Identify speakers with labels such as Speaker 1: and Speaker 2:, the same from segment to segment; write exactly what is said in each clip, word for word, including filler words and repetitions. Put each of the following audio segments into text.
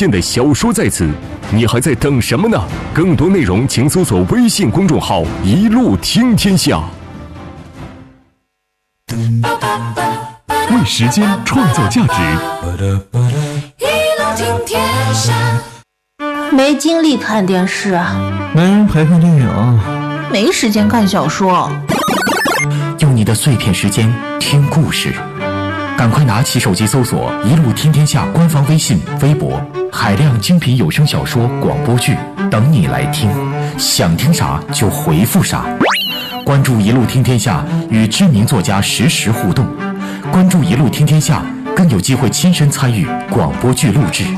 Speaker 1: 现的小说在此，你还在等什么呢？更多内容请搜索微信公众号“一路听天下”。为时间创造价值，
Speaker 2: 一路听天下。
Speaker 3: 没精力看电视，
Speaker 4: 没人陪看电影，
Speaker 3: 没时间看小说。
Speaker 5: 用你的碎片时间听故事，赶快拿起手机搜索“一路听天下”官方微信、微博，海量精品有声小说、广播剧等你来听，想听啥就回复啥。关注“一路听天下”，与知名作家实时互动。关注“一路听天下”，更有机会亲身参与广播剧录制。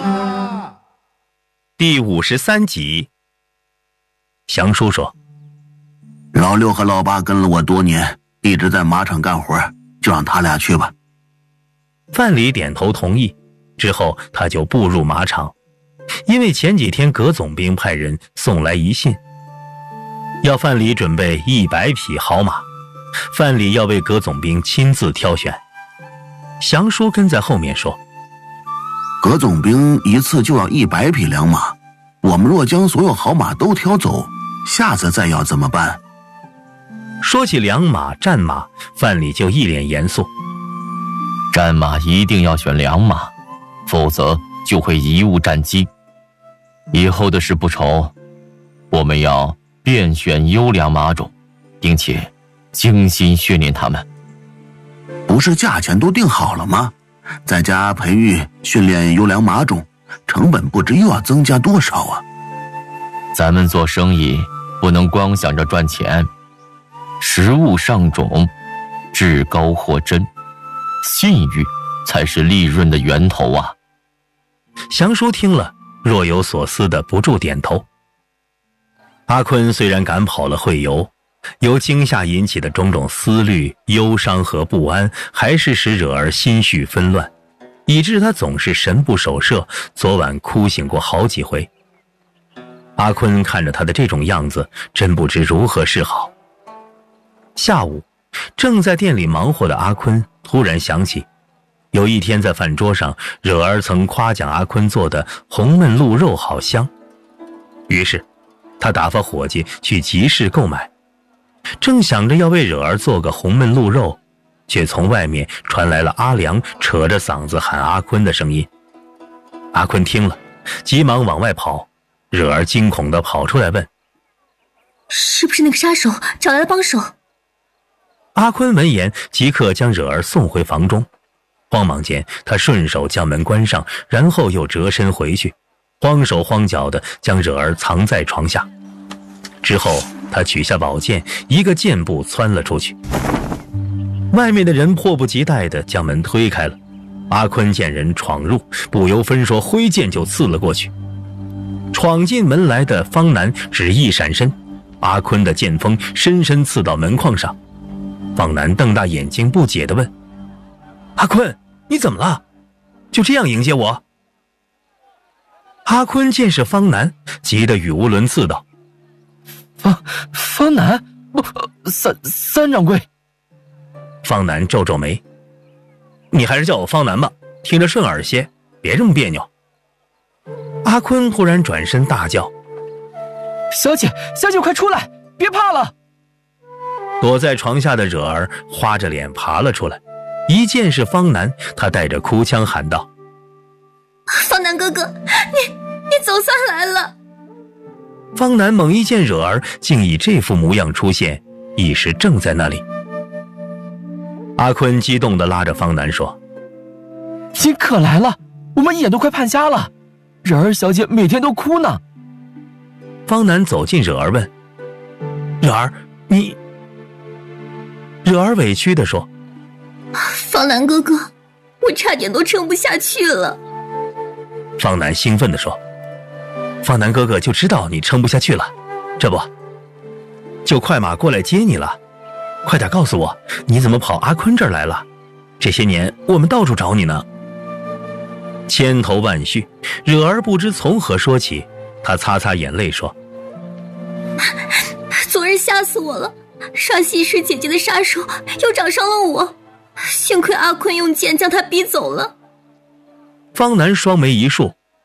Speaker 6: 第五十三集，祥叔说：“
Speaker 7: 老六和老八跟了我多年，一直在马场干活，就让他俩去吧。”
Speaker 6: 范蠡点头同意，之后他就步入马场，因为前几天葛总兵派人送来遗信，要范蠡准备一百匹好马，范蠡要为葛总兵亲自挑选。祥叔跟在后面说：“
Speaker 7: 葛总兵一次就要一百匹良马，我们若将所有好马都挑走，下次再要怎么办？”
Speaker 6: 说起良马、战马，范蠡就一脸严肃：“
Speaker 4: 战马一定要选良马，否则就会贻误战机。以后的事不愁，我们要遍选优良马种，并且精心训练它们。”
Speaker 7: 不是价钱都定好了吗？在家培育训练优良马种，成本不知又要增加多少啊！
Speaker 4: 咱们做生意不能光想着赚钱，食物上种，至高货真，信誉才是利润的源头啊！
Speaker 6: 祥叔听了，若有所思的不住点头。阿坤虽然赶跑了会游，由惊吓引起的种种思虑、忧伤和不安，还是使惹儿心绪纷乱，以致他总是神不守舍，昨晚哭醒过好几回。阿坤看着他的这种样子，真不知如何是好。下午，正在店里忙活的阿坤突然想起，有一天在饭桌上，惹儿曾夸奖阿坤做的红焖鹿肉好香，于是他打发伙计去集市购买。正想着要为惹儿做个红焖鹿肉，却从外面传来了阿良扯着嗓子喊阿坤的声音。阿坤听了，急忙往外跑，惹儿惊恐地跑出来问：“
Speaker 8: 是不是那个杀手找来了帮手？”
Speaker 6: 阿坤闻言即刻将惹儿送回房中，慌忙间他顺手将门关上，然后又折身回去，慌手慌脚地将惹儿藏在床下。之后他取下宝剑，一个箭步窜了出去。外面的人迫不及待地将门推开了，阿坤见人闯入，不由分说挥剑就刺了过去。闯进门来的方南只一闪身，阿坤的剑锋深深刺到门框上。方南瞪大眼睛不解地问：“阿坤，你怎么了？就这样迎接我？”阿坤见是方南，急得语无伦次道：“
Speaker 4: 方方南，不，三三掌柜。”
Speaker 6: 方南皱皱眉：“你还是叫我方南吧，听着顺耳些，别这么别扭。”阿坤突然转身大叫：“
Speaker 4: 小姐，小姐快出来，别怕了！”
Speaker 6: 躲在床下的惹儿花着脸爬了出来，一见是方南，他带着哭腔喊道：“
Speaker 8: 方南哥哥，你你总算来了！”
Speaker 6: 方南猛一见惹儿竟以这副模样出现，一时正在那里。阿坤激动地拉着方南说：“
Speaker 4: 你可来了，我们眼都快盼瞎了，惹儿小姐每天都哭呢。”
Speaker 6: 方南走近惹儿问：“惹儿，你……”惹儿委屈地说：“
Speaker 8: 方南哥哥，我差点都撑不下去了。”
Speaker 6: 方南兴奋地说：“方南哥哥就知道你撑不下去了，这不，就快马过来接你了。快点告诉我，你怎么跑阿坤这儿来了？这些年我们到处找你呢。”千头万绪，惹儿不知从何说起，他擦擦眼泪说：“
Speaker 8: 昨日吓死我了，杀西施姐姐的杀手又找上了我，幸亏阿坤用剑将他逼走了。”
Speaker 6: 方南双眉一竖，